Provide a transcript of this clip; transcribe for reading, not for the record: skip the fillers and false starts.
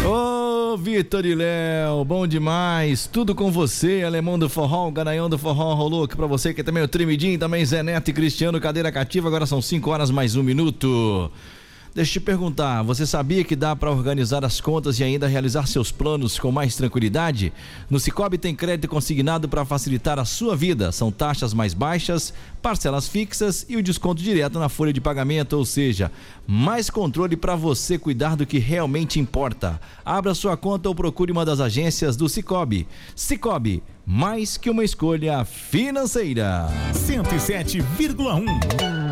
Ô, Vitor e Léo, bom demais, tudo com você, Alemão do Forró, Garanhão do Forró, rolou aqui pra você, que também é o Tremidinho, também Zé Neto e Cristiano, cadeira cativa, agora são 5 horas mais 1 minuto. Deixa eu te perguntar, você sabia que dá para organizar as contas e ainda realizar seus planos com mais tranquilidade? No Sicoob tem crédito consignado para facilitar a sua vida. São taxas mais baixas, parcelas fixas e o desconto direto na folha de pagamento, ou seja, mais controle para você cuidar do que realmente importa. Abra sua conta ou procure uma das agências do Sicoob. Sicoob, mais que uma escolha financeira. 107,1